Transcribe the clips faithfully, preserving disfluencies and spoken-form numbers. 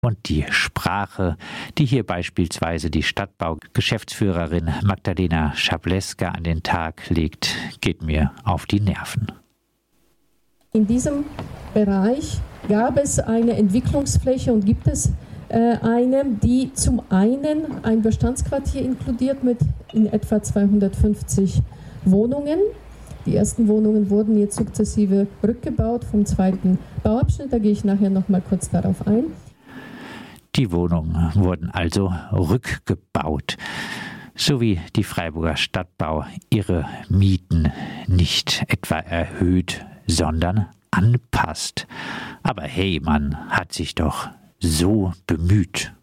Und die Sprache, die hier beispielsweise die Stadtbau-Geschäftsführerin Magdalena Schableska an den Tag legt, geht mir auf die Nerven. In diesem Bereich gab es eine Entwicklungsfläche und gibt es äh, eine, die zum einen ein Bestandsquartier inkludiert mit in etwa zweihundertfünfzig Wohnungen. Die ersten Wohnungen wurden jetzt sukzessive rückgebaut vom zweiten Bauabschnitt, da gehe ich nachher noch mal kurz darauf ein. Die Wohnungen wurden also rückgebaut, so wie die Freiburger Stadtbau ihre Mieten nicht etwa erhöht, sondern anpasst. Aber hey, man hat sich doch so bemüht.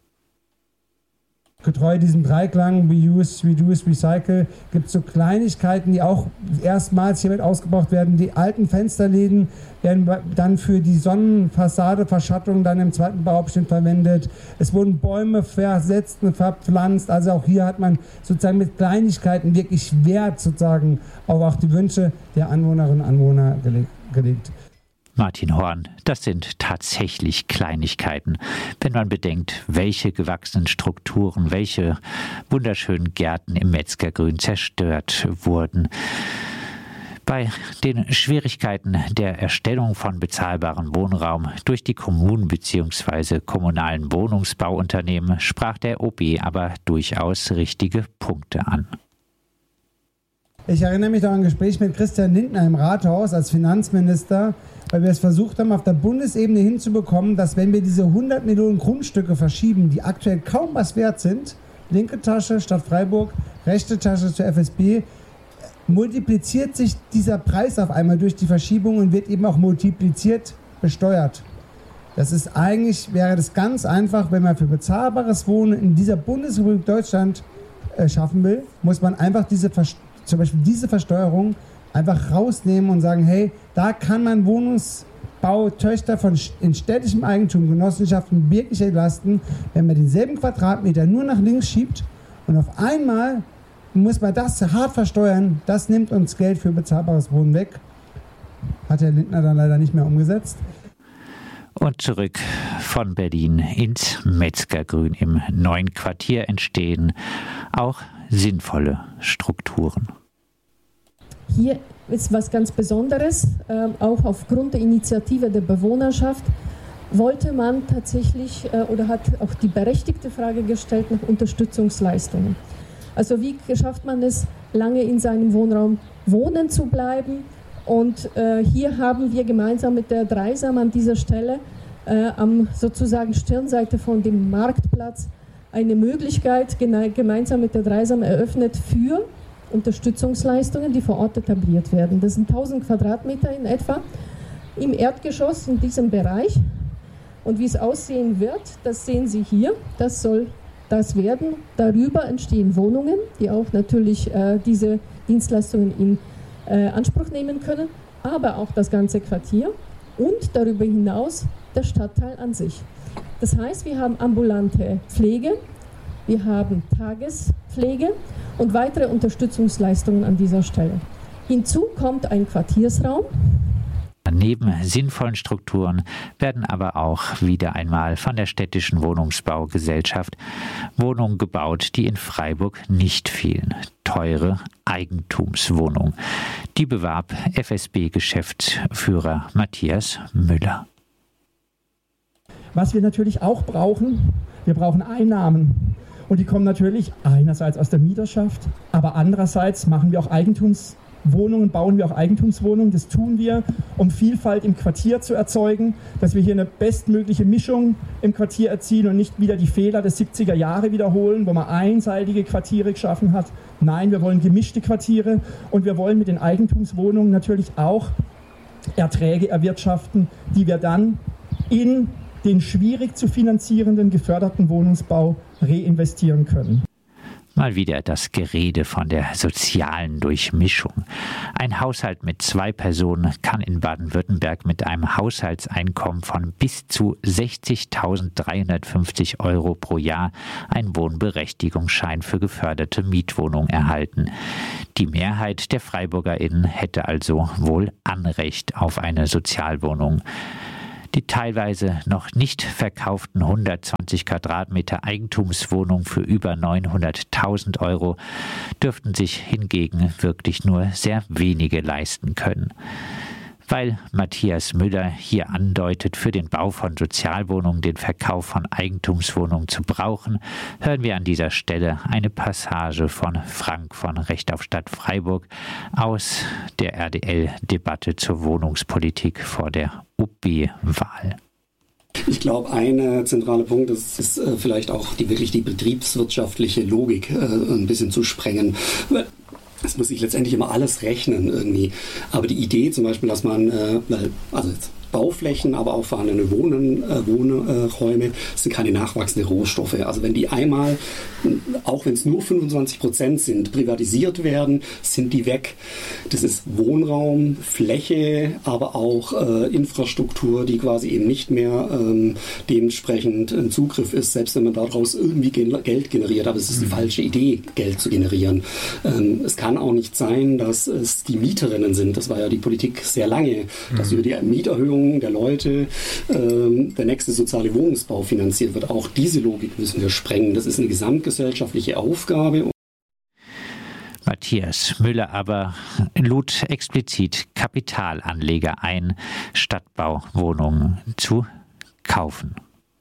Getreu diesem Dreiklang Reuse, Reduce, Recycle gibt es so Kleinigkeiten, die auch erstmals hiermit ausgebraucht werden. Die alten Fensterläden werden dann für die Sonnenfassade, Verschattung dann im zweiten Bauabschnitt verwendet. Es wurden Bäume versetzt und verpflanzt. Also auch hier hat man sozusagen mit Kleinigkeiten wirklich Wert sozusagen auf auch die Wünsche der Anwohnerinnen und Anwohner gelegt. Martin Horn, das sind tatsächlich Kleinigkeiten, wenn man bedenkt, welche gewachsenen Strukturen, welche wunderschönen Gärten im Metzgergrün zerstört wurden. Bei den Schwierigkeiten der Erstellung von bezahlbarem Wohnraum durch die Kommunen bzw. kommunalen Wohnungsbauunternehmen sprach der O B aber durchaus richtige Punkte an. Ich erinnere mich an ein Gespräch mit Christian Lindner im Rathaus als Finanzminister, weil wir es versucht haben, auf der Bundesebene hinzubekommen, dass wenn wir diese hundert Millionen Grundstücke verschieben, die aktuell kaum was wert sind, linke Tasche Stadt Freiburg, rechte Tasche zur F S B, multipliziert sich dieser Preis auf einmal durch die Verschiebung und wird eben auch multipliziert besteuert. Das ist eigentlich, wäre das ganz einfach, wenn man für bezahlbares Wohnen in dieser Bundesrepublik Deutschland äh, schaffen will, muss man einfach diese Versteuerung zum Beispiel diese Versteuerung einfach rausnehmen und sagen, hey, da kann man Wohnungsbautöchter von in städtischem Eigentum, Genossenschaften wirklich entlasten, wenn man denselben Quadratmeter nur nach links schiebt und auf einmal muss man das hart versteuern, das nimmt uns Geld für bezahlbares Wohnen weg. Hat Herr Lindner dann leider nicht mehr umgesetzt. Und zurück von Berlin ins Metzgergrün. Im neuen Quartier entstehen auch sinnvolle Strukturen. Hier ist was ganz Besonderes, äh, auch aufgrund der Initiative der Bewohnerschaft wollte man tatsächlich äh, oder hat auch die berechtigte Frage gestellt nach Unterstützungsleistungen. Also wie schafft man es, lange in seinem Wohnraum wohnen zu bleiben? Und äh, hier haben wir gemeinsam mit der Dreisam an dieser Stelle äh, am sozusagen Stirnseite von dem Marktplatz eine Möglichkeit gene- gemeinsam mit der Dreisam eröffnet für Unterstützungsleistungen, die vor Ort etabliert werden. Das sind tausend Quadratmeter in etwa im Erdgeschoss in diesem Bereich. Und wie es aussehen wird, das sehen Sie hier. Das soll das werden. Darüber entstehen Wohnungen, die auch natürlich äh, diese Dienstleistungen in äh, Anspruch nehmen können, aber auch das ganze Quartier und darüber hinaus der Stadtteil an sich. Das heißt, wir haben ambulante Pflege, wir haben Tagespflege und weitere Unterstützungsleistungen an dieser Stelle. Hinzu kommt ein Quartiersraum. Neben sinnvollen Strukturen werden aber auch wieder einmal von der städtischen Wohnungsbaugesellschaft Wohnungen gebaut, die in Freiburg nicht fehlen. Teure Eigentumswohnungen. Die bewarb F S B-Geschäftsführer Matthias Müller. Was wir natürlich auch brauchen, wir brauchen Einnahmen. Und die kommen natürlich einerseits aus der Mieterschaft, aber andererseits machen wir auch Eigentumswohnungen, bauen wir auch Eigentumswohnungen. Das tun wir, um Vielfalt im Quartier zu erzeugen, dass wir hier eine bestmögliche Mischung im Quartier erzielen und nicht wieder die Fehler der siebziger Jahre wiederholen, wo man einseitige Quartiere geschaffen hat. Nein, wir wollen gemischte Quartiere und wir wollen mit den Eigentumswohnungen natürlich auch Erträge erwirtschaften, die wir dann in den schwierig zu finanzierenden geförderten Wohnungsbau reinvestieren können. Mal wieder das Gerede von der sozialen Durchmischung. Ein Haushalt mit zwei Personen kann in Baden-Württemberg mit einem Haushaltseinkommen von bis zu sechzigtausenddreihundertfünfzig Euro pro Jahr einen Wohnberechtigungsschein für geförderte Mietwohnungen erhalten. Die Mehrheit der FreiburgerInnen hätte also wohl Anrecht auf eine Sozialwohnung. Die teilweise noch nicht verkauften hundertzwanzig Quadratmeter Eigentumswohnungen für über neunhunderttausend Euro dürften sich hingegen wirklich nur sehr wenige leisten können. Weil Matthias Müller hier andeutet, für den Bau von Sozialwohnungen den Verkauf von Eigentumswohnungen zu brauchen, hören wir an dieser Stelle eine Passage von Frank von Recht auf Stadt Freiburg aus der R D L-Debatte zur Wohnungspolitik vor der O B-Wahl. Ich glaube, ein zentraler Punkt ist, ist äh, vielleicht auch die wirklich die betriebswirtschaftliche Logik äh, ein bisschen zu sprengen. Es muss sich letztendlich immer alles rechnen irgendwie. Aber die Idee zum Beispiel, dass man, äh, also jetzt Bauflächen, aber auch vorhandene Wohnen, äh, Wohnräume äh, sind keine nachwachsenden Rohstoffe. Also wenn die einmal, auch wenn es nur fünfundzwanzig Prozent sind, privatisiert werden, sind die weg. Das ist Wohnraum, Fläche, aber auch äh, Infrastruktur, die quasi eben nicht mehr ähm, dementsprechend ein Zugriff ist, selbst wenn man daraus irgendwie Geld generiert. Aber es ist die falsche Idee, Geld zu generieren. Ähm, es kann auch nicht sein, dass es die Mieterinnen sind. Das war ja die Politik sehr lange, dass über die Mieterhöhung der Leute ähm, der nächste soziale Wohnungsbau finanziert wird. Auch diese Logik müssen wir sprengen. Das ist eine gesamtgesellschaftliche Aufgabe. Matthias Müller aber lud explizit Kapitalanleger ein, Stadtbauwohnungen zu kaufen.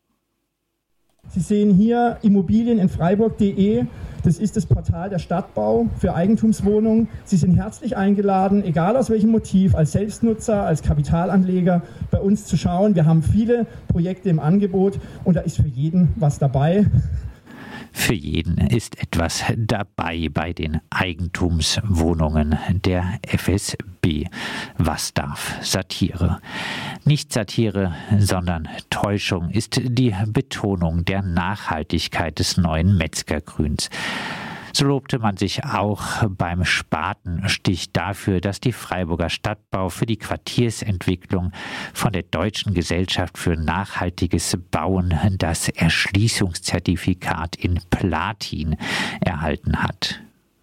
Sie sehen hier Immobilien in Freiburg punkt de. Das ist das Portal der Stadtbau für Eigentumswohnungen. Sie sind herzlich eingeladen, egal aus welchem Motiv, als Selbstnutzer, als Kapitalanleger, bei uns zu schauen. Wir haben viele Projekte im Angebot und da ist für jeden was dabei. Für jeden ist etwas dabei bei den Eigentumswohnungen der F S B. Was darf Satire? Nicht Satire, sondern Täuschung ist die Betonung der Nachhaltigkeit des neuen Metzgergrüns. So lobte man sich auch beim Spatenstich dafür, dass die Freiburger Stadtbau für die Quartiersentwicklung von der Deutschen Gesellschaft für nachhaltiges Bauen das Erschließungszertifikat in Platin erhalten hat.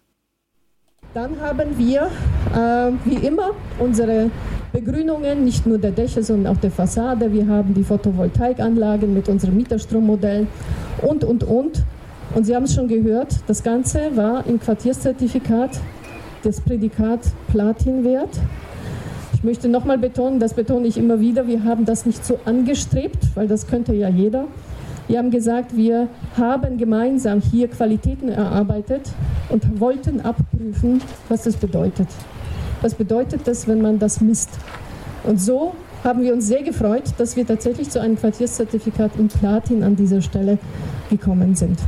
Dann haben wir, äh, wie immer, unsere Begrünungen, nicht nur der Dächer, sondern auch der Fassade. Wir haben die Photovoltaikanlagen mit unserem Mieterstrommodell und, und, und. Und Sie haben es schon gehört, das Ganze war im Quartierszertifikat das Prädikat Platin wert. Ich möchte nochmal betonen, das betone ich immer wieder, wir haben das nicht so angestrebt, weil das könnte ja jeder. Wir haben gesagt, wir haben gemeinsam hier Qualitäten erarbeitet und wollten abprüfen, was das bedeutet. Was bedeutet das, wenn man das misst? Und so haben wir uns sehr gefreut, dass wir tatsächlich zu einem Quartierszertifikat in Platin an dieser Stelle gekommen sind.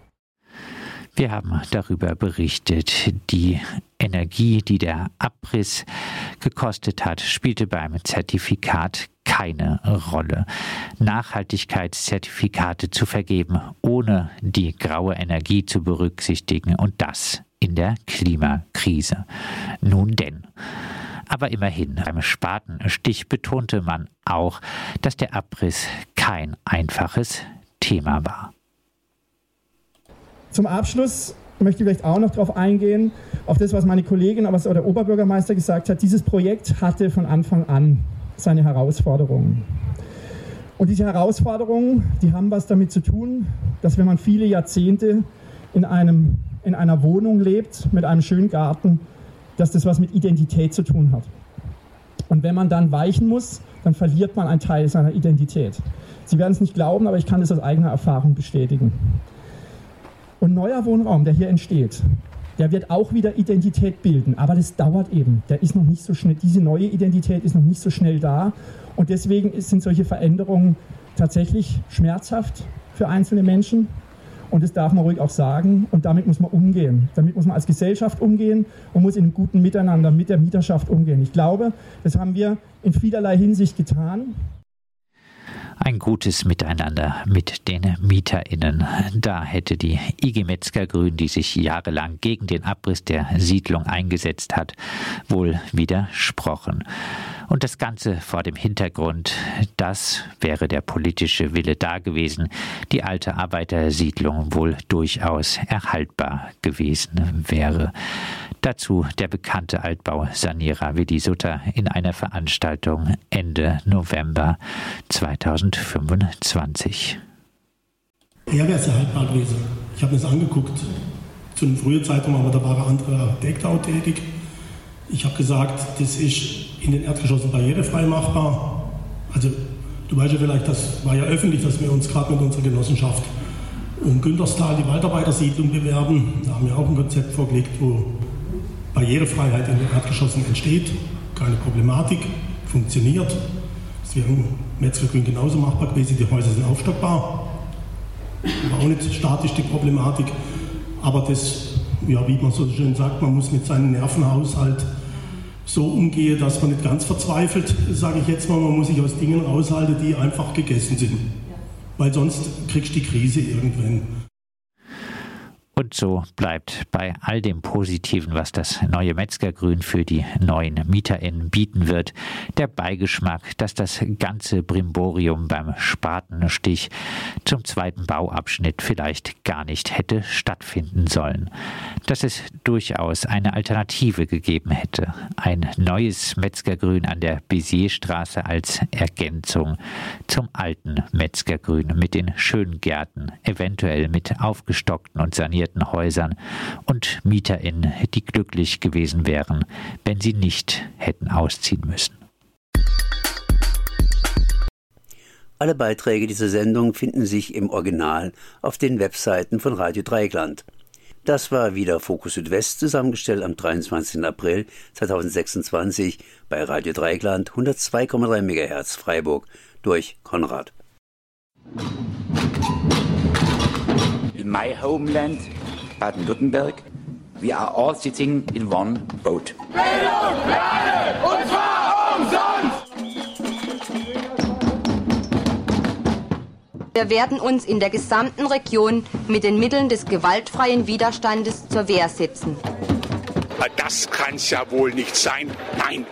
Wir haben darüber berichtet, die Energie, die der Abriss gekostet hat, spielte beim Zertifikat keine Rolle. Nachhaltigkeitszertifikate zu vergeben, ohne die graue Energie zu berücksichtigen, und das in der Klimakrise. Nun denn. Aber immerhin, beim Spatenstich betonte man auch, dass der Abriss kein einfaches Thema war. Zum Abschluss möchte ich vielleicht auch noch darauf eingehen, auf das, was meine Kollegin, was der Oberbürgermeister gesagt hat. Dieses Projekt hatte von Anfang an seine Herausforderungen. Und diese Herausforderungen, die haben was damit zu tun, dass wenn man viele Jahrzehnte in, einem, in einer Wohnung lebt, mit einem schönen Garten, dass das was mit Identität zu tun hat. Und wenn man dann weichen muss, dann verliert man einen Teil seiner Identität. Sie werden es nicht glauben, aber ich kann das aus eigener Erfahrung bestätigen. Und neuer Wohnraum, der hier entsteht, der wird auch wieder Identität bilden. Aber das dauert eben. Der ist noch nicht so schnell, diese neue Identität ist noch nicht so schnell da. Und deswegen sind solche Veränderungen tatsächlich schmerzhaft für einzelne Menschen. Und das darf man ruhig auch sagen. Und damit muss man umgehen. Damit muss man als Gesellschaft umgehen und muss in einem guten Miteinander mit der Mieterschaft umgehen. Ich glaube, das haben wir in vielerlei Hinsicht getan. Ein gutes Miteinander mit den MieterInnen. Da hätte die I G Metzgergrün, die sich jahrelang gegen den Abriss der Siedlung eingesetzt hat, wohl widersprochen. Und das Ganze vor dem Hintergrund, das wäre der politische Wille da gewesen, die alte Arbeitersiedlung wohl durchaus erhaltbar gewesen wäre. Dazu der bekannte Altbausanierer Willi Sutter in einer Veranstaltung Ende November zweitausendfünfundzwanzig. Ja, wäre es erhaltbar gewesen. Ich habe mir das angeguckt. Zu einem frühen Zeitraum, aber da war ein anderer Architekt auch tätig. Ich habe gesagt, das ist in den Erdgeschossen barrierefrei machbar. Also du weißt ja vielleicht, das war ja öffentlich, dass wir uns gerade mit unserer Genossenschaft um Günterstal die Waldarbeitersiedlung bewerben. Da haben wir auch ein Konzept vorgelegt, wo Barrierefreiheit in den Erdgeschossen entsteht. Keine Problematik, funktioniert. Das wäre im Metzgergrün genauso machbar gewesen. Die Häuser sind aufstockbar. War auch nicht statisch die Problematik. Aber das, ja, wie man so schön sagt, man muss mit seinem Nervenhaushalt so umgehen, dass man nicht ganz verzweifelt, sage ich jetzt mal, man muss sich aus Dingen raushalten, die einfach gegessen sind. Weil sonst kriegst du die Krise irgendwann. Und so bleibt bei all dem Positiven, was das neue Metzgergrün für die neuen MieterInnen bieten wird, der Beigeschmack, dass das ganze Brimborium beim Spatenstich zum zweiten Bauabschnitt vielleicht gar nicht hätte stattfinden sollen. Dass es durchaus eine Alternative gegeben hätte. Ein neues Metzgergrün an der Bézierstraße als Ergänzung zum alten Metzgergrün mit den schönen Gärten, eventuell mit aufgestockten und sanierten Häusern und MieterInnen, die glücklich gewesen wären, wenn sie nicht hätten ausziehen müssen. Alle Beiträge dieser Sendung finden sich im Original auf den Webseiten von Radio Dreieckland. Das war wieder Fokus Südwest, zusammengestellt am dreiundzwanzigsten April zweitausendsechsundzwanzig bei Radio Dreieckland hundertzwei Komma drei Megahertz Freiburg durch Konrad. In my homeland, Baden-Württemberg, we are all sitting in one boat. Bildung für alle, und zwar umsonst! Wir werden uns in der gesamten Region mit den Mitteln des gewaltfreien Widerstandes zur Wehr setzen. Das kann's ja wohl nicht sein. Nein!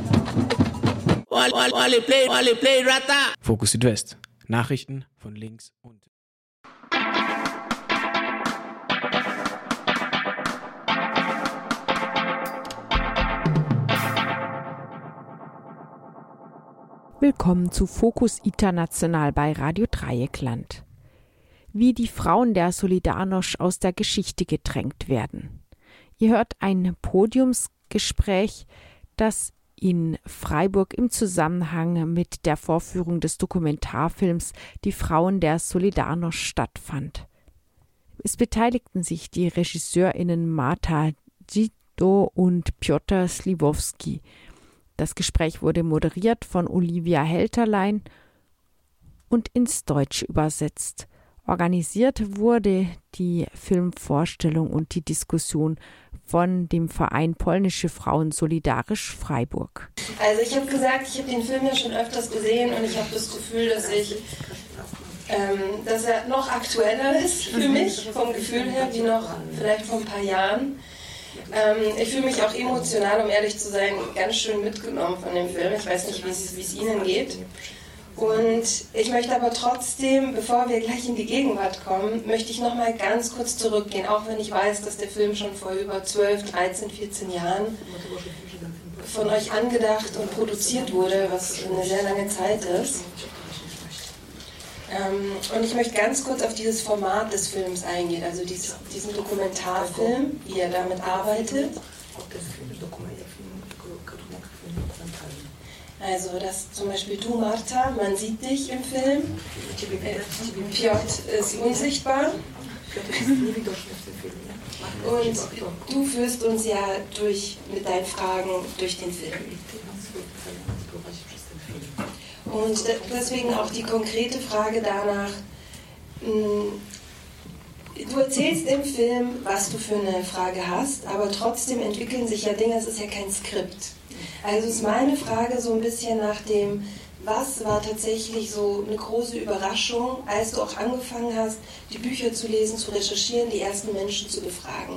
Fokus Südwest. Nachrichten von links und Willkommen zu Fokus International bei Radio Dreieckland. Wie die Frauen der Solidarność aus der Geschichte gedrängt werden. Ihr hört ein Podiumsgespräch, das in Freiburg im Zusammenhang mit der Vorführung des Dokumentarfilms Die Frauen der Solidarność stattfand. Es beteiligten sich die RegisseurInnen Marta Dzido und Piotr Sliwowski. Das Gespräch wurde moderiert von Olivia Helterlein und ins Deutsche übersetzt. Organisiert wurde die Filmvorstellung und die Diskussion von dem Verein Polnische Frauen Solidarisch Freiburg. Also ich habe gesagt, ich habe den Film ja schon öfters gesehen und ich habe das Gefühl, dass ich, ähm, dass er noch aktueller ist für mich, vom Gefühl her, wie noch vielleicht vor ein paar Jahren. Ähm, ich fühle mich auch emotional, um ehrlich zu sein, ganz schön mitgenommen von dem Film. Ich weiß nicht, wie es Ihnen geht. Und ich möchte aber trotzdem, bevor wir gleich in die Gegenwart kommen, möchte ich noch mal ganz kurz zurückgehen, auch wenn ich weiß, dass der Film schon vor über zwölf, dreizehn, vierzehn Jahren von euch angedacht und produziert wurde, was eine sehr lange Zeit ist. Ähm, und ich möchte ganz kurz auf dieses Format des Films eingehen, also dies, diesen Dokumentarfilm, wie er damit arbeitet. Also, dass zum Beispiel du, Marta, man sieht dich im Film, äh, Piotr ist unsichtbar und du führst uns ja durch, mit deinen Fragen durch den Film. Und deswegen auch die konkrete Frage danach, du erzählst im Film, was du für eine Frage hast, aber trotzdem entwickeln sich ja Dinge, es ist ja kein Skript. Also ist meine Frage so ein bisschen nach dem, was war tatsächlich so eine große Überraschung, als du auch angefangen hast, die Bücher zu lesen, zu recherchieren, die ersten Menschen zu befragen?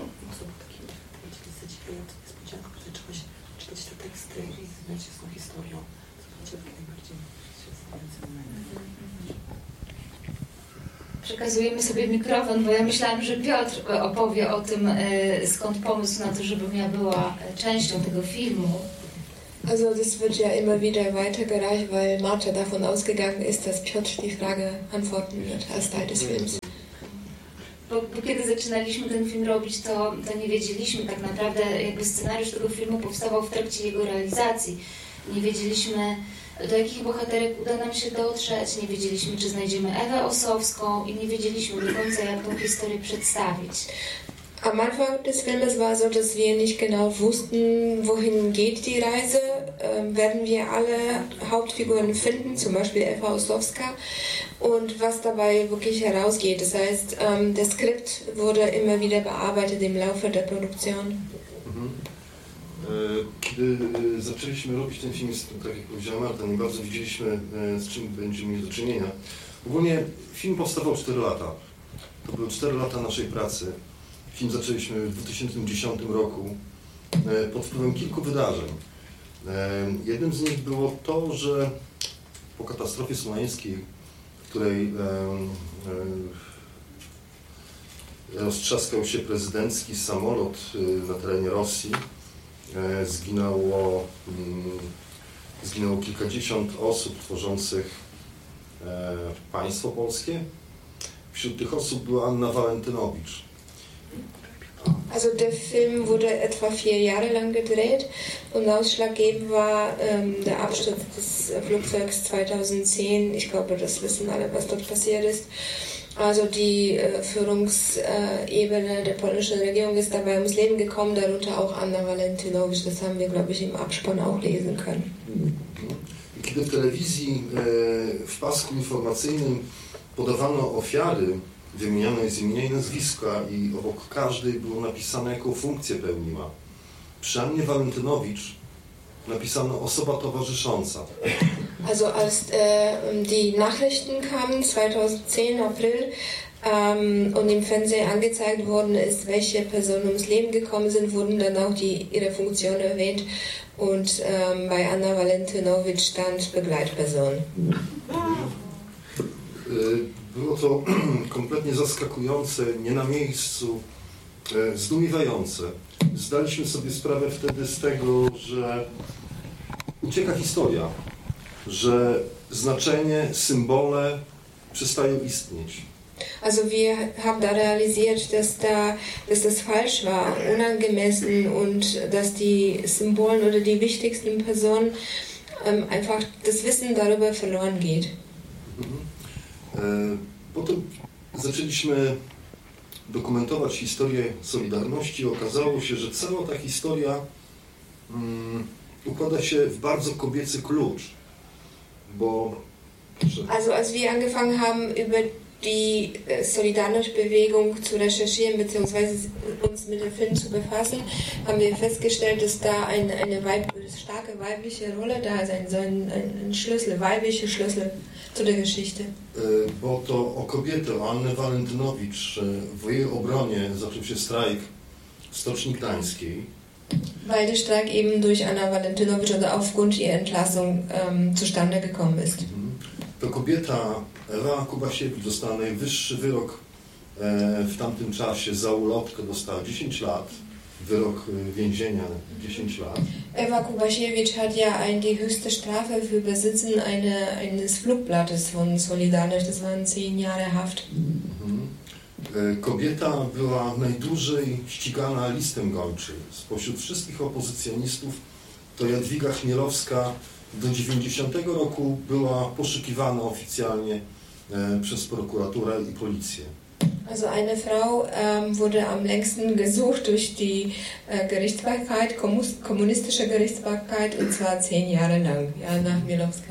Przekazujemy sobie mikrofon, bo ja myślałam, że Piotr opowie o tym, skąd pomysł na to, żebym ja była częścią tego filmu. Also das wird ja immer wieder weitergereicht, weil Marta davon ausgegangen ist, dass Piotr die Frage antworten wird als Teil des Films. Bo, bo kiedy zaczynaliśmy ten film robić, to, to nie wiedzieliśmy tak naprawdę, jakby scenariusz tego filmu powstawał w trakcie jego realizacji. Nie wiedzieliśmy, do jakich bohaterek uda nam się dotrzeć, nie wiedzieliśmy, czy znajdziemy Ewę Ossowską i nie wiedzieliśmy do końca, jak tą historię przedstawić. Am Anfang des Filmes war so, dass wir nicht genau wussten, wohin geht die Reise. Ähm, werden wir alle Hauptfiguren finden, zum Beispiel Ewa Ossowska, und was dabei wirklich herausgeht. Das heißt, ähm, das Skript wurde immer wieder bearbeitet im Laufe der Produktion. Mhm. Kiedy zaczęliśmy robić ten film, tak jak powiedziała Marta, nie bardzo widzieliśmy, z czym będziemy mieli do czynienia. Ogólnie film powstawał cztery lata. To były cztery lata naszej pracy. Film zaczęliśmy w dwa tysiące dziesiątym roku pod wpływem kilku wydarzeń. Jednym z nich było to, że po katastrofie smoleńskiej, w której roztrzaskał się prezydencki samolot na terenie Rosji, zginęło, zginęło kilkadziesiąt osób tworzących państwo polskie. Wśród tych osób była Anna Walentynowicz. Also der Film wurde etwa vier Jahre lang gedreht und ausschlaggebend war ähm, der Absturz des Flugzeugs zweitausendzehn. Ich glaube, das wissen alle, was dort passiert ist. Also die äh, Führungsebene der polnischen Regierung ist dabei ums Leben gekommen, darunter auch Anna Walentynowicz. Das haben wir, glaube ich, im Abspann auch lesen können. Kiedy w telewizji e, w pasku informacyjnym podawano ofiary, wymieniano z imienia i nazwiska i obok każdej było napisane, jaką funkcję pełniła. Przy Annie Walentynowicz napisano osoba towarzysząca. Also als äh, die Nachrichten kamen zweitausendzehn April ähm, und im Fernsehen angezeigt worden ist, welche Personen ums Leben gekommen sind, wurden dann auch die, ihre Funktion erwähnt und ähm, bei Anna Walentynowicz stand Begleitperson. Było to kompletnie zaskakujące, nie na miejscu, zdumiewające. Zdaliśmy sobie sprawę wtedy z tego, że ucieka historia, że znaczenie, symbole przestają istnieć. Also wir haben da realisiert, dass, da, dass das falsch war, unangemessen und dass die Symbolen oder die wichtigsten Personen ähm, einfach das Wissen darüber verloren geht. Potem zaczęliśmy dokumentować historię Solidarności i okazało się, że cała ta historia um, układa się w bardzo kobiecy klucz, bo... Also als wir angefangen haben, über die Solidarność-Bewegung zu recherchieren bzw. uns mit dem Film zu befassen, haben wir festgestellt, dass da eine, eine weib starke weibliche Rolle da ist, ein, so ein, ein Schlüssel, weiblicher Schlüssel zu der Geschichte. Bo to o kobietę, o Annę Walentynowicz, w jej obronie zaczął się strajk w Stoczni Gdańskiej. Weil der Streik eben durch Anna Walentynowicz oder aufgrund ihrer Entlassung ähm, zustande gekommen ist. To kobieta, Ewa Kubasiewicz, dostała najwyższy wyrok e, w tamtym czasie za ulotkę, dostała dziesięć lat, wyrok więzienia dziesięć lat. Ewa Kubasiewicz hat ja ein, die höchste Strafe für Besitzen eine, eines Flugblattes von Solidarność, das waren zehn Jahre Haft. Mhm. E, kobieta była najdłużej ścigana listem gończym. Spośród wszystkich opozycjonistów to Jadwiga Chmielowska do dziewięćdziesiątego roku była poszukiwana oficjalnie e, przez prokuraturę i policję. Also eine Frau ähm, wurde am längsten gesucht durch die äh, Gerichtsbarkeit, kommunistische Gerichtsbarkeit, und zwar zehn Jahre lang, Jana Chmielowska.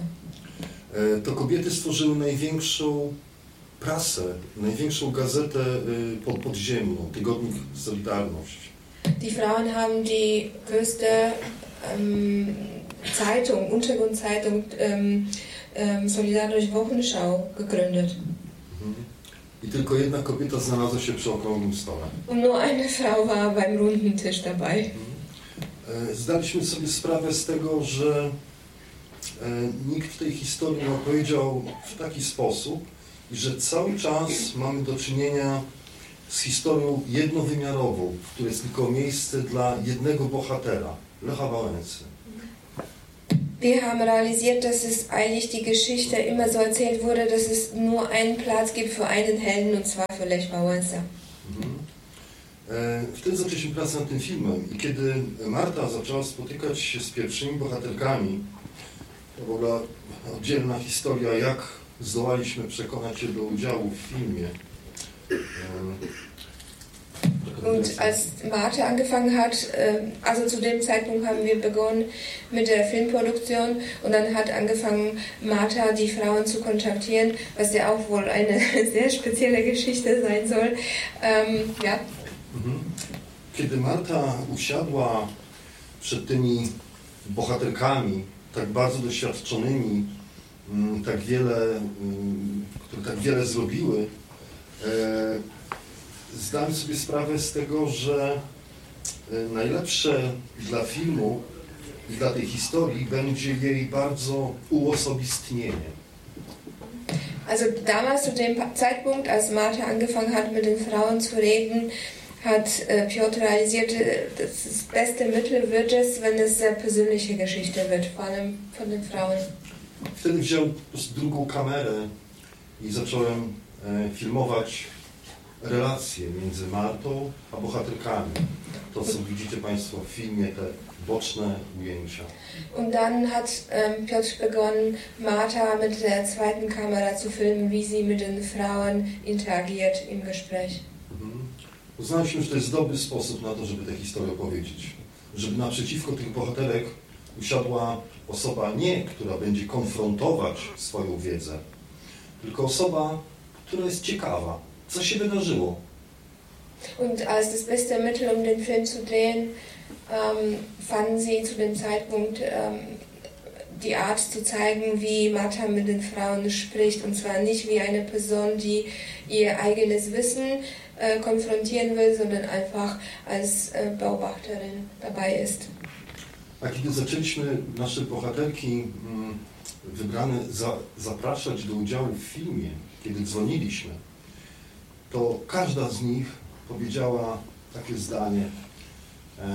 E, to kobiety stworzyły największą prasę, największą gazetę y, pod, podziemną, tygodnik Solidarność. Die Frauen haben die größte ähm, Zeitung, Untergrundzeitung ähm, ähm, Solidarność Wochenschau gegründet. Mhm. I tylko jedna kobieta znalazła się przy okrągłym stole. Und nur eine Frau war beim runden Tisch dabei. Mhm. Zdaliśmy sobie sprawę z tego, że e, nikt w tej historii nie opowiedział w taki sposób, i że cały czas mamy do czynienia z historią jednowymiarową, w której jest tylko miejsce dla jednego bohatera, Lecha Wałęsy. Wir haben realisiert, dass es eigentlich die Geschichte immer so erzählt wurde, dass es nur einen Platz gibt für einen Helden, und zwar für Lech Wałęsa. Mhm. E, wtedy zaczęliśmy pracę nad tym filmem i kiedy Marta zaczęła spotykać się z pierwszymi bohaterkami, to w ogóle oddzielna historia, jak zdołaliśmy przekonać je do udziału w filmie. E, Und als Martha angefangen hat, also zu dem Zeitpunkt haben wir begonnen mit der Filmproduktion und dann hat angefangen Martha die Frauen zu kontaktieren, was ja auch wohl eine sehr spezielle Geschichte sein soll. Ähm, ja. Kiedy Marta usiadła przed tymi bohaterkami, tak bardzo doświadczonymi, tak wiele, które tak wiele zrobiły, zdałem sobie sprawę z tego, że najlepsze dla filmu i dla tej historii będzie jej bardzo uosobistnienie. Also damals zu dem Zeitpunkt, als Martha angefangen hat, mit den Frauen zu reden, hat Piotr realisiert, dass das beste Mittel wird es, wenn es sehr persönliche Geschichte wird, vor allem von den Frauen. Wtedy wziąłem po prostu drugą kamerę i zacząłem filmować relacje między Martą a bohaterkami. To, co widzicie Państwo w filmie, te boczne ujęcia. Und dann hat ähm, Piotr begonnen, Martha mit der zweiten Kamera zu filmen, wie sie mit den Frauen interagiert im Gespräch. Mhm. Uznaliśmy, że to jest dobry sposób na to, żeby tę historię opowiedzieć. Żeby naprzeciwko tych bohaterek usiadła osoba nie, która będzie konfrontować swoją wiedzę, tylko osoba, która jest ciekawa. Co się wydarzyło? Und als das beste Mittel, um den Film zu drehen, ähm, fanden sie zu dem Zeitpunkt ähm, die Art zu zeigen, wie Martha mit den Frauen spricht. Und zwar nicht wie eine Person, die ihr eigenes Wissen äh, konfrontieren will, sondern einfach als äh, Beobachterin dabei ist. A kiedy zaczęliśmy nasze bohaterki mm, wybrane za, zapraszać do udziału w filmie, kiedy dzwoniliśmy, to każda z nich powiedziała takie zdanie: e,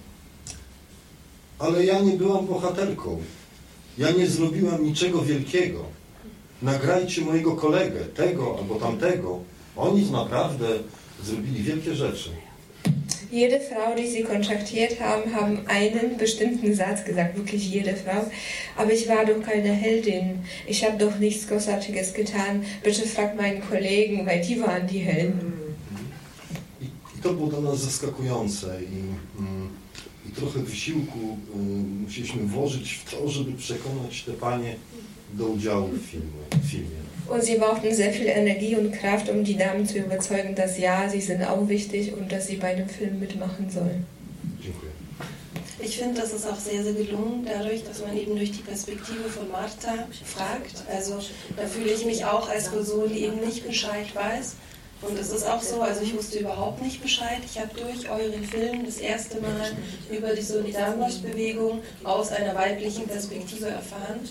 ale ja nie byłam bohaterką, ja nie zrobiłam niczego wielkiego, nagrajcie mojego kolegę, tego albo tamtego, oni naprawdę zrobili wielkie rzeczy. Jede Frau, die sie kontaktiert haben, haben einen bestimmten Satz gesagt, wirklich jede Frau. Aber ich war doch keine Heldin. Ich habe doch nichts Großartiges getan. Bitte frag meinen Kollegen, weil die waren die Helden. I, i to było dla nas zaskakujące i, i trochę wysiłku y, musieliśmy włożyć w to, żeby przekonać te panie do udziału w filmie. W filmie. Und sie brauchten sehr viel Energie und Kraft, um die Damen zu überzeugen, dass ja, sie sind auch wichtig und dass sie bei dem Film mitmachen sollen. Ich finde, das ist auch sehr, sehr gelungen, dadurch, dass man eben durch die Perspektive von Martha fragt. Also da fühle ich mich auch als Person, die eben nicht Bescheid weiß. Und es ist auch so, also ich wusste überhaupt nicht Bescheid. Ich habe durch euren Film das erste Mal über die Solidarność-Bewegung aus einer weiblichen Perspektive erfahren.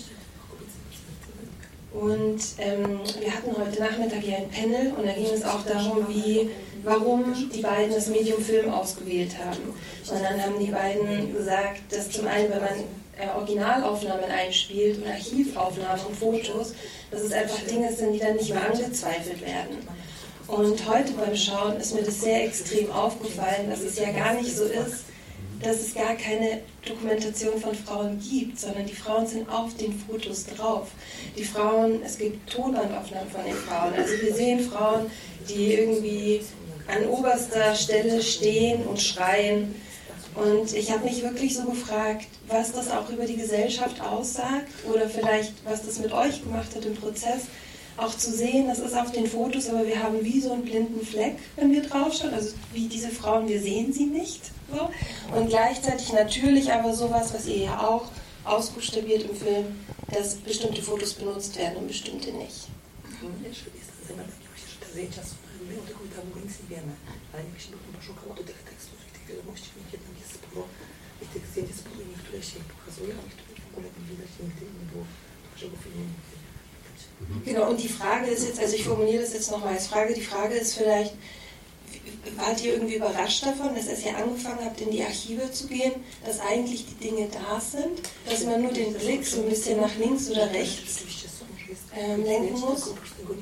Und ähm, wir hatten heute Nachmittag hier ein Panel und da ging es auch darum, wie, warum die beiden das Medium Film ausgewählt haben. Und dann haben die beiden gesagt, dass zum einen, wenn man äh, Originalaufnahmen einspielt und Archivaufnahmen und Fotos, dass es einfach Dinge sind, die dann nicht mehr angezweifelt werden. Und heute beim Schauen ist mir das sehr extrem aufgefallen, dass es ja gar nicht so ist, dass es gar keine Dokumentation von Frauen gibt, sondern die Frauen sind auf den Fotos drauf. Die Frauen, es gibt Tonbandaufnahmen von den Frauen. Also wir sehen Frauen, die irgendwie an oberster Stelle stehen und schreien. Und ich habe mich wirklich so gefragt, was das auch über die Gesellschaft aussagt oder vielleicht, was das mit euch gemacht hat im Prozess. Auch zu sehen, das ist auf den Fotos, aber wir haben wie so einen blinden Fleck, wenn wir draufschauen. Also wie diese Frauen, wir sehen sie nicht. So. Und gleichzeitig natürlich aber sowas, was ihr ja auch ausbuchstabiert im Film, dass bestimmte Fotos benutzt werden und bestimmte nicht. Genau, und die Frage ist jetzt, also ich formuliere das jetzt nochmal als Frage, die Frage ist vielleicht, wart ihr irgendwie überrascht davon, dass als ihr angefangen habt, in die Archive zu gehen, dass eigentlich die Dinge da sind, dass man nur den Blick so ein bisschen nach links oder rechts ähm, lenken muss?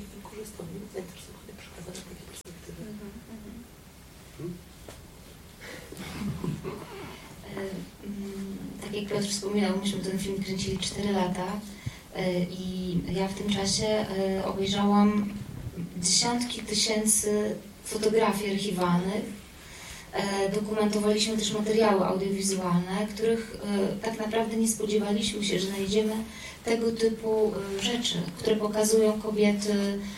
Tak jak Piotr wspominał, myśmy ten film kręcili cztery lata i ja w tym czasie obejrzałam dziesiątki tysięcy fotografii archiwalnych. Dokumentowaliśmy też materiały audiowizualne, których tak naprawdę nie spodziewaliśmy się, że znajdziemy tego typu rzeczy, które pokazują kobiety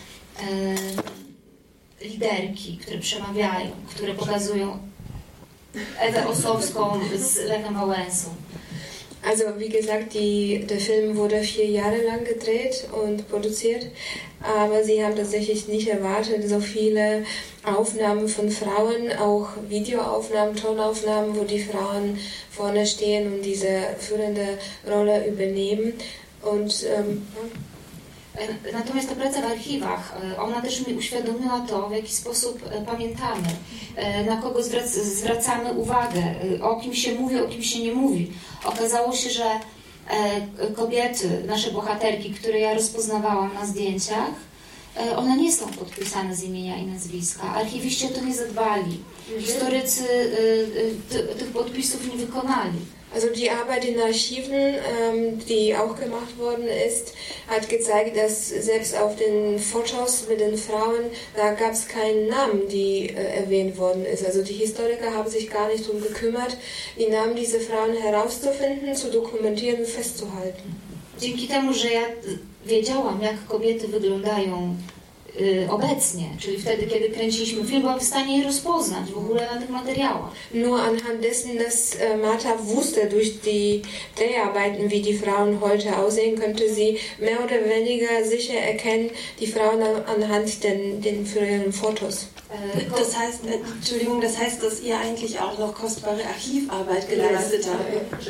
liderki, które przemawiają, które pokazują Ewę Ossowską z Lechem Wałęsą. Also wie gesagt, die, der Film wurde vier Jahre lang gedreht und produziert, aber sie haben tatsächlich nicht erwartet, so viele Aufnahmen von Frauen, auch Videoaufnahmen, Tonaufnahmen, wo die Frauen vorne stehen und diese führende Rolle übernehmen. Und ähm, Natomiast ta praca w archiwach, ona też mi uświadomiła to, w jaki sposób pamiętamy, na kogo zwracamy uwagę, o kim się mówi, o kim się nie mówi. Okazało się, że kobiety, nasze bohaterki, które ja rozpoznawałam na zdjęciach, one nie są podpisane z imienia i nazwiska. Archiwiści o to nie zadbali. Historycy tych podpisów nie wykonali. Also die Arbeit in Archiven, ähm, die auch gemacht worden ist, hat gezeigt, dass selbst auf den Fotos mit den Frauen, da gab es keinen Namen, die äh, erwähnt worden ist. Also die Historiker haben sich gar nicht darum gekümmert, die Namen dieser Frauen herauszufinden, zu dokumentieren und festzuhalten. Dzięki temu, że ja wiedziałam, jak kobiety wyglądają obecnie, czyli wtedy, kiedy kręciliśmy film, byłam w stanie je rozpoznać w ogóle na tych materiałach. Nur anhand dessen, dass Martha wusste durch die Dreharbeiten, wie die Frauen heute aussehen, könnte sie mehr oder weniger sicher erkennen, die Frauen anhand den, den früheren Fotos. Das heißt, Entschuldigung, das heißt, dass ihr eigentlich auch noch kostbare Archivarbeit geleistet habt.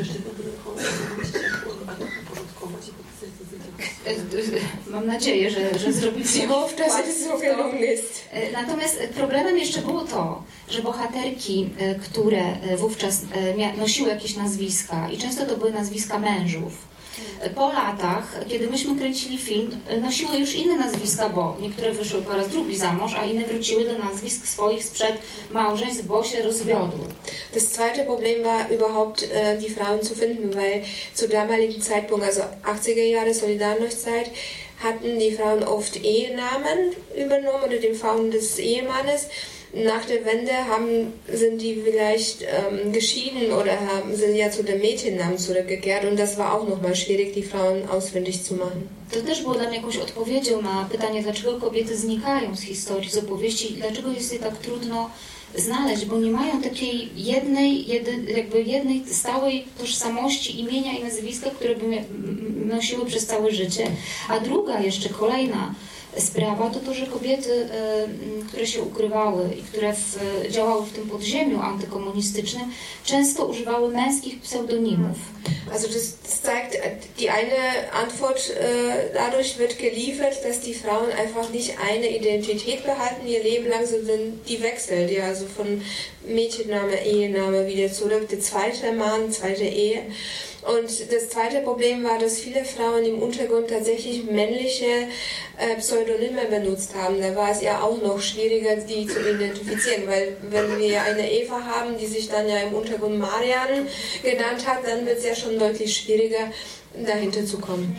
Mam nadzieję, że, że zrobiliście Natomiast problemem jeszcze było to, że bohaterki, które wówczas nosiły jakieś nazwiska i często to były nazwiska mężów, po latach, kiedy myśmy kręcili film, nosiły już inne nazwiska, bo niektóre wyszły po raz drugi za mąż, a inne wróciły do nazwisk swoich sprzed małżeństw, bo się rozwiodły. Das zweite Problem war überhaupt äh, die Frauen zu finden, weil zu damaligen Zeitpunkt, also achtziger Jahre Solidarność-Zeit, hatten die Frauen oft Ehenamen übernommen oder den Frauen des Ehemannes. Nach der Wende haben, sind die vielleicht ähm, geschieden oder haben, sind ja zu den Mädchennamen zurückgekehrt und das war auch nochmal schwierig, die Frauen ausfindig zu machen. To też było dla mnie jakąś odpowiedzią na pytanie, dlaczego kobiety znikają z historii, z opowieści i dlaczego jest je tak trudno znaleźć, bo nie mają takiej jednej, jedy, jakby jednej stałej tożsamości, imienia i nazwiska, które by nosiły przez całe życie. A druga jeszcze, kolejna sprawa to to, że kobiety, które się ukrywały i które w, działały w tym podziemiu antykomunistycznym, często używały męskich pseudonimów. Also das, das zeigt, die eine Antwort äh, dadurch wird geliefert, dass die Frauen einfach nicht eine Identität behalten, ihr Leben lang, sondern die wechselt, ja, also von Mädchenname, Ehename wieder zurück, der zweite Mann, zweite Ehe. Und das zweite Problem war, dass viele Frauen im Untergrund tatsächlich männliche äh, Pseudonyme benutzt haben. Da war es ja auch noch schwieriger, die zu identifizieren, weil wenn wir eine Eva haben, die sich dann ja im Untergrund Marian genannt hat, dann wird es ja schon deutlich schwieriger, dahinter zu kommen.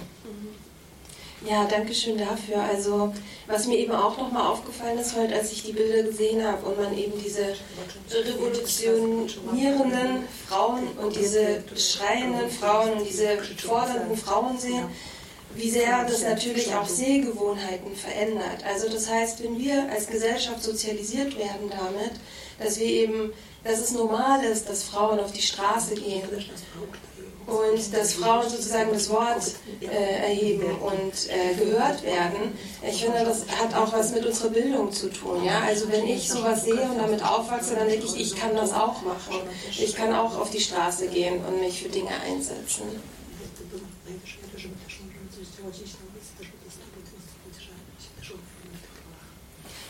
Ja, danke schön dafür. Also was mir eben auch nochmal aufgefallen ist heute, als ich die Bilder gesehen habe und man eben diese revolutionierenden Frauen und diese schreienden Frauen und diese fordernden Frauen sehen, wie sehr das natürlich auch Sehgewohnheiten verändert. Also das heißt, wenn wir als Gesellschaft sozialisiert werden damit, dass wir eben, dass es normal ist, dass Frauen auf die Straße gehen und dass Frauen sozusagen das Wort äh, erheben und äh, gehört werden. Ich finde, das hat auch was mit unserer Bildung zu tun. Ja? Also wenn ich sowas sehe und damit aufwachse, dann denke ich, ich kann das auch machen. Ich kann auch auf die Straße gehen und mich für Dinge einsetzen.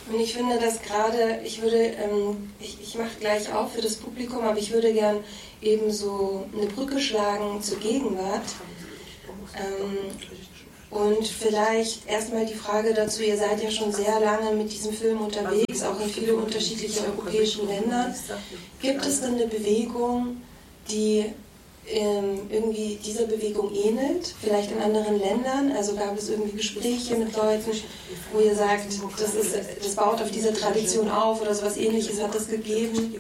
Und ich finde, dass gerade, ich würde, ähm, ich, ich mache gleich auf für das Publikum, aber ich würde gern eben so eine Brücke schlagen zur Gegenwart. Ähm, und vielleicht erstmal die Frage dazu, ihr seid ja schon sehr lange mit diesem Film unterwegs, auch in viele unterschiedliche europäischen Länder. Gibt es denn eine Bewegung, die ähm, irgendwie dieser Bewegung ähnelt, vielleicht in anderen Ländern? Also gab es irgendwie Gespräche mit Leuten, wo ihr sagt, das, ist, das baut auf dieser Tradition auf oder sowas Ähnliches hat es gegeben?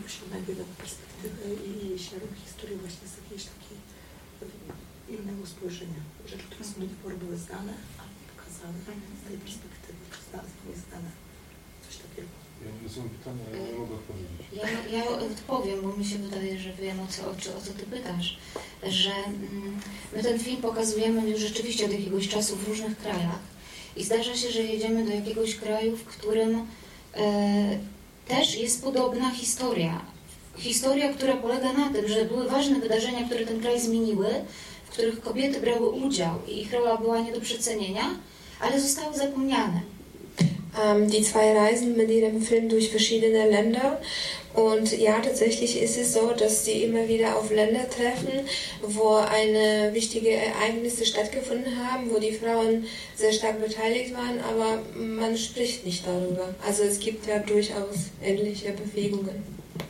Ja, ja odpowiem, bo mi się wydaje, że wiem o co, o, o co ty pytasz, że mm, my ten film pokazujemy już rzeczywiście od jakiegoś czasu w różnych krajach i zdarza się, że jedziemy do jakiegoś kraju, w którym e, też jest podobna historia. Historia, która polega na tym, że były ważne wydarzenia, które ten kraj zmieniły, w których kobiety brały udział i ich rola była nie do przecenienia, ale zostały zapomniane. Ähm, die zwei reisen mit ihrem Film durch verschiedene Länder und ja, tatsächlich ist es so, dass sie immer wieder auf Länder treffen, wo eine wichtige Ereignisse stattgefunden haben, wo die Frauen sehr stark beteiligt waren, aber man spricht nicht darüber. Also es gibt ja durchaus ähnliche Bewegungen.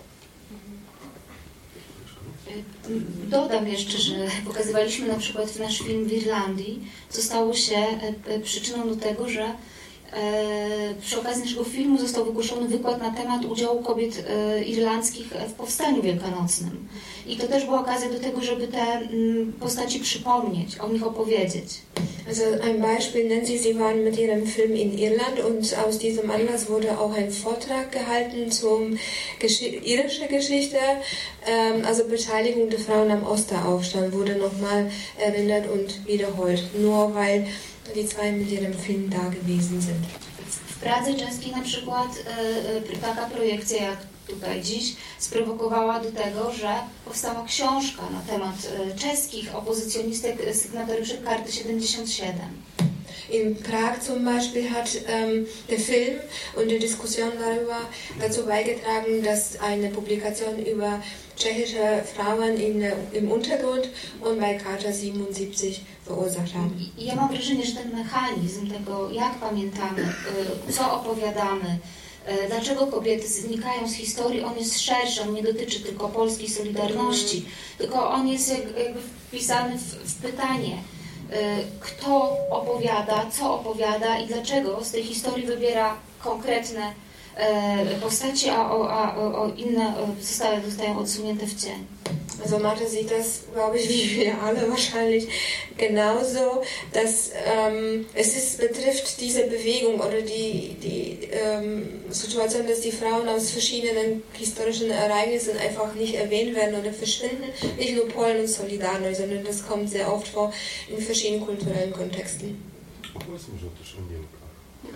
Dodam jeszcze, że pokazywaliśmy na przykład nasz film w Irlandii, co stało się przyczyną do tego, że przy okazji naszego filmu został wygłoszony wykład na temat udziału kobiet irlandzkich w Powstaniu Wielkanocnym. I to też była okazja do tego, żeby te postaci przypomnieć, o nich opowiedzieć. Also ein Beispiel nennen Sie, Sie waren mit Ihrem Film in Irland und aus diesem Anlass wurde auch ein Vortrag gehalten zum Gesch- irische Geschichte, ähm, also Beteiligung der Frauen am Osteraufstand wurde nochmal erinnert und wiederholt, nur weil die zwei mit ihrem Film da gewesen sind. W Pradze czeskiej na przykład e, taka projekcja jak tutaj dziś sprowokowała do tego, że powstała książka na temat e, czeskich opozycjonistek sygnatariuszy Karty siedemdziesiąt siedem. In Prag zum Beispiel hat ähm, der Film und die Diskussion darüber dazu beigetragen, dass eine Publikation über tschechische Frauen in, im Untergrund und bei Charta siebenundsiebzig verursacht haben. Ja mam wrażenie, że ten mechanizm tego, jak pamiętamy, co opowiadamy, dlaczego kobiety znikają z historii, on jest szerszy, on nie dotyczy tylko polskiej Solidarności, tylko on jest jakby wpisany w, w pytanie, kto opowiada, co opowiada i dlaczego z tej historii wybiera konkretne postaci, a, a, a inne zostały, zostają odsunięte w cień. Also Martha sieht das, glaube ich, wie wir alle wahrscheinlich genauso, dass ähm, es ist, betrifft diese Bewegung oder die, die ähm, Situation, dass die Frauen aus verschiedenen historischen Ereignissen einfach nicht erwähnt werden oder verschwinden. Nicht nur Polen und Solidarność, sondern das kommt sehr oft vor in verschiedenen kulturellen Kontexten. Powiedzmy, że też o Niemkach.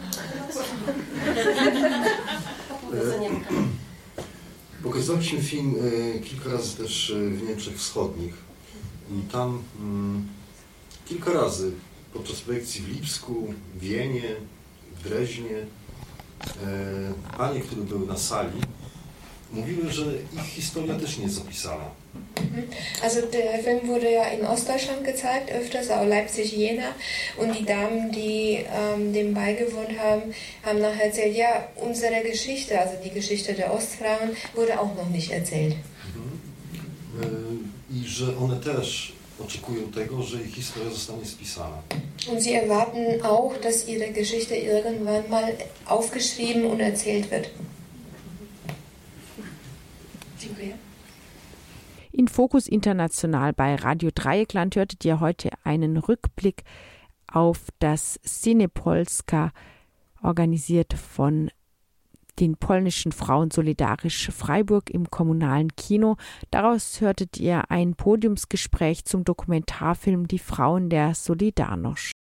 Pokazaliśmy film e, kilka razy też w Niemczech Wschodnich i tam mm, kilka razy podczas projekcji w Lipsku, w Wienie, w Dreźnie e, panie, które były na sali, mówiły, że ich historia też nie jest opisana. Also der Film wurde ja in Ostdeutschland gezeigt, öfters auch Leipzig, Jena, und die Damen, die ähm, dem beigewohnt haben, haben nachher erzählt, ja, unsere Geschichte, also die Geschichte der Ostfrauen, wurde auch noch nicht erzählt. Mhm. I że one też oczekują tego, że ich historia zostanie spisana. Und sie erwarten auch, dass ihre Geschichte irgendwann mal aufgeschrieben und erzählt wird. Dziękuję. In Fokus International bei Radio Dreieckland hörtet ihr heute einen Rückblick auf das Cine Polska, organisiert von den polnischen Frauen Solidarisch Freiburg im kommunalen Kino. Daraus hörtet ihr ein Podiumsgespräch zum Dokumentarfilm Die Frauen der Solidarność.